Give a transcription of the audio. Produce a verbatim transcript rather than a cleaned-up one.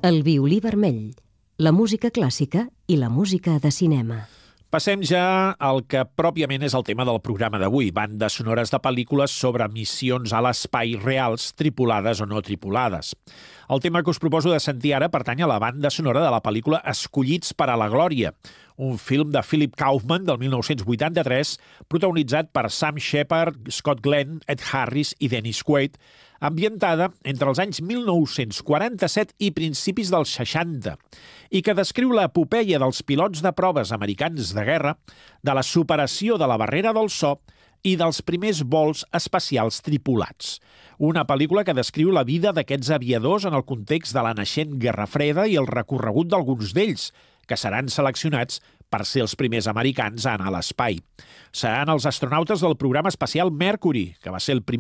El violí vermell, la música clàssica i la música de cinema. Passem ja al que pròpiament és el tema del programa d'avui, bandes sonores de pel·lícules sobre missions a l'espai reals, tripulades o no tripulades. El tema que us proposo de sentir ara pertany a la banda sonora de la pel·lícula Escollits per a la glòria, un film de Philip Kaufman del mil nou-cents vuitanta-tres, protagonitzat per Sam Shepard, Scott Glenn, Ed Harris i Dennis Quaid, ambientada entre els anys mil nou-cents quaranta-set i principis dels seixanta, i que descriu l'epopeia dels pilots de proves americans de guerra, de la superació de la barrera del so i dels primers vols espacials tripulats. Una pel·lícula que descriu la vida d'aquests aviadors en el context de la naixent Guerra Freda i el recorregut d'alguns d'ells, que seran seleccionats per ser els primers americans a anar a l'espai. Seran els astronautes del programa espacial Mercury, que va ser el primer